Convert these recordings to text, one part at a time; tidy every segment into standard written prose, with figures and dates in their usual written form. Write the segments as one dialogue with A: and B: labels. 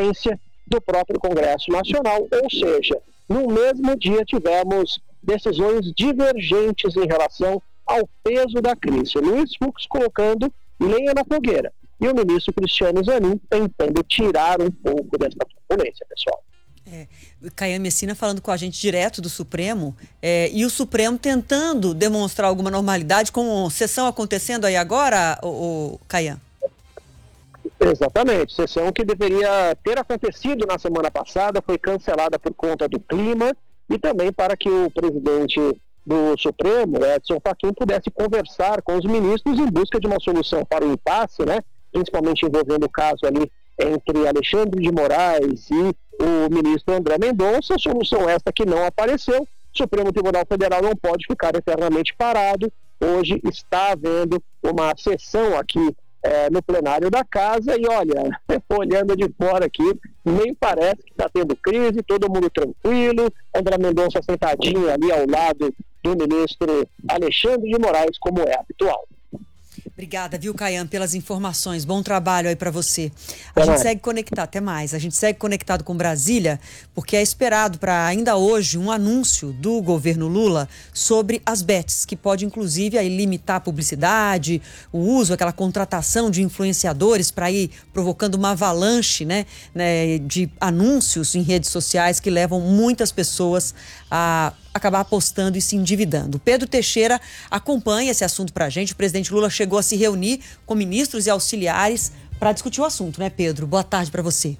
A: competência do próprio Congresso Nacional, ou seja, no mesmo dia tivemos decisões divergentes em relação ao peso da crise. Luiz Fux colocando lenha na fogueira e o ministro Cristiano Zanin tentando tirar um pouco dessa turbulência, pessoal.
B: Caian Messina falando com a gente direto do Supremo, e o Supremo tentando demonstrar alguma normalidade, com sessão acontecendo aí agora, o Caian?
A: Exatamente, sessão que deveria ter acontecido na semana passada, foi cancelada por conta do clima e também para que o presidente do Supremo, Edson Fachin, pudesse conversar com os ministros em busca de uma solução para o impasse, né? Principalmente envolvendo o caso ali entre Alexandre de Moraes e o ministro André Mendonça, solução esta que não apareceu. O Supremo Tribunal Federal não pode ficar eternamente parado. Hoje está havendo uma sessão aqui no plenário da casa e olha, olhando de fora aqui, nem parece que está tendo crise, todo mundo tranquilo, André Mendonça sentadinho ali ao lado do ministro Alexandre de Moraes, como é habitual.
B: Obrigada, viu, Caian, pelas informações. Bom trabalho aí para você. A gente segue conectado, até mais. A gente segue conectado com Brasília, porque é esperado para ainda hoje um anúncio do governo Lula sobre as bets, que pode inclusive aí limitar a publicidade, o uso, aquela contratação de influenciadores para ir provocando uma avalanche, né, de anúncios em redes sociais que levam muitas pessoas a acabar apostando e se endividando. Pedro Teixeira acompanha esse assunto para a gente. O presidente Lula chegou a se reunir com ministros e auxiliares para discutir o assunto, né, Pedro? Boa tarde para você.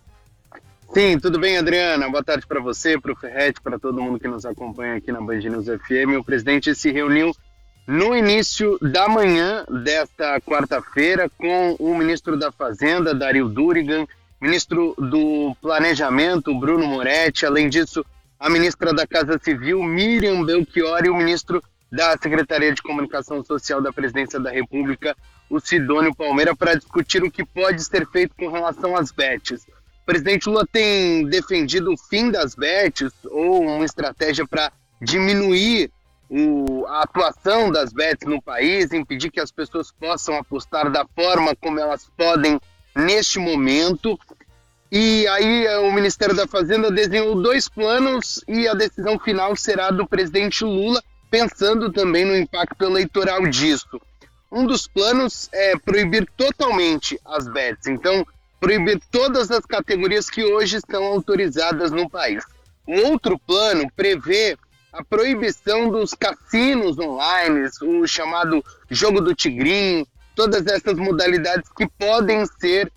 C: Sim, tudo bem, Adriana? Boa tarde para você, para o Ferretti, para todo mundo que nos acompanha aqui na Band News FM. O presidente se reuniu no início da manhã desta quarta-feira com o ministro da Fazenda, Dario Durigan, ministro do Planejamento, Bruno Moretti, além disso, a ministra da Casa Civil, Miriam Belchior, e o ministro da Secretaria de Comunicação Social da Presidência da República, o Sidônio Palmeira, para discutir o que pode ser feito com relação às bets. O presidente Lula tem defendido o fim das bets ou uma estratégia para diminuir a atuação das bets no país, impedir que as pessoas possam apostar da forma como elas podem neste momento. E aí o Ministério da Fazenda desenhou 2 planos e a decisão final será do presidente Lula, pensando também no impacto eleitoral disso. Um dos planos é proibir totalmente as bets, então proibir todas as categorias que hoje estão autorizadas no país. O outro plano prevê a proibição dos cassinos online, o chamado jogo do tigrinho, todas essas modalidades que podem ser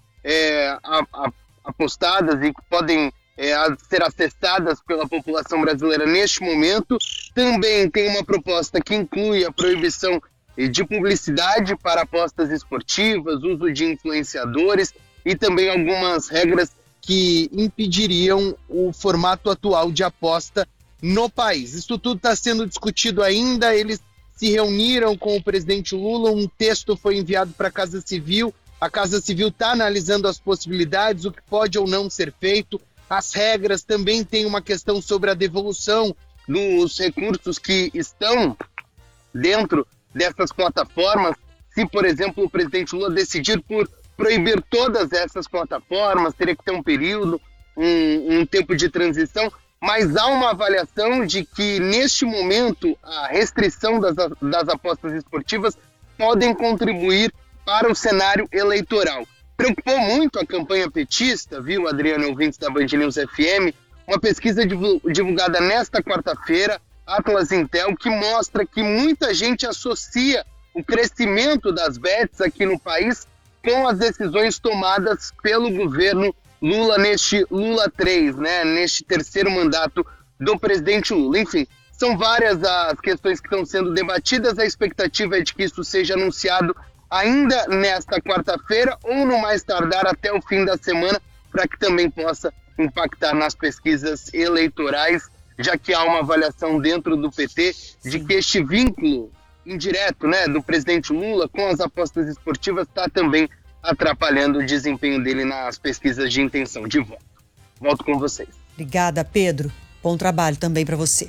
C: apostadas e que podem ser acessadas pela população brasileira neste momento. Também tem uma proposta que inclui a proibição de publicidade para apostas esportivas, uso de influenciadores e também algumas regras que impediriam o formato atual de aposta no país. Isso tudo está sendo discutido ainda, eles se reuniram com o presidente Lula, um texto foi enviado para a Casa Civil. A Casa Civil está analisando as possibilidades, o que pode ou não ser feito. As regras também tem uma questão sobre a devolução dos recursos que estão dentro dessas plataformas. Se, por exemplo, o presidente Lula decidir por proibir todas essas plataformas, teria que ter um período, um tempo de transição. Mas há uma avaliação de que, neste momento, a restrição das apostas esportivas podem contribuir para o cenário eleitoral. Preocupou muito a campanha petista, viu, Adriano, ouvintes da Band News FM, uma pesquisa divulgada nesta quarta-feira, Atlas Intel, que mostra que muita gente associa o crescimento das bets aqui no país com as decisões tomadas pelo governo Lula neste Lula 3, né, neste terceiro mandato do presidente Lula. Enfim, são várias as questões que estão sendo debatidas, a expectativa é de que isso seja anunciado ainda nesta quarta-feira ou no mais tardar até o fim da semana, para que também possa impactar nas pesquisas eleitorais, já que há uma avaliação dentro do PT de que este vínculo indireto, né, do presidente Lula com as apostas esportivas está também atrapalhando o desempenho dele nas pesquisas de intenção de voto. Volto com vocês.
B: Obrigada, Pedro. Bom trabalho também para você.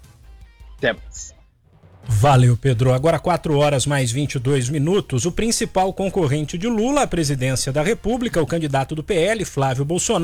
C: Até mais.
D: Valeu, Pedro. Agora 4h mais 22. O principal concorrente de Lula à presidência da República, o candidato do PL, Flávio Bolsonaro,